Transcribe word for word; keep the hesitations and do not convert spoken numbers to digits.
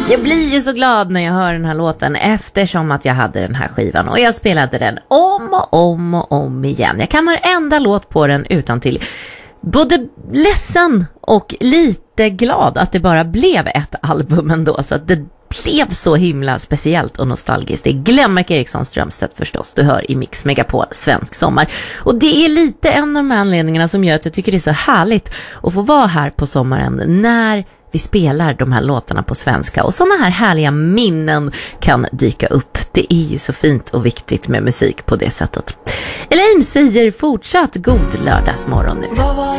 Jag blir ju så glad när jag hör den här låten eftersom att jag hade den här skivan och jag spelade den om och om och om igen. Jag kan varenda låt på den utan till. Både ledsen och lite glad att det bara blev ett album ändå, så att det blev så himla speciellt och nostalgiskt. Det är Glenmark Eriksson Strömstedt förstås du hör i Mix Megapol Svensk sommar. Och det är lite en av de anledningarna som gör att jag tycker det är så härligt att få vara här på sommaren när vi spelar de här låtarna på svenska och såna här härliga minnen kan dyka upp. Det är ju så fint och viktigt med musik på det sättet. Elaine säger fortsatt god lördagsmorgon nu.